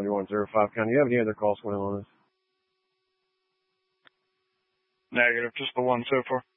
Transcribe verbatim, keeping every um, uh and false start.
seventy-one oh five County. Do you have any other calls going on this? Negative, just the one so far.